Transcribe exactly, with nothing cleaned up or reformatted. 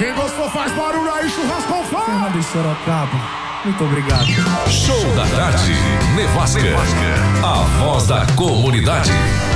Quem gostou faz barulho aí, churrasco com fome. Fernando de Sorocaba, muito obrigado. Show da tarde, Nevasca, a voz da comunidade.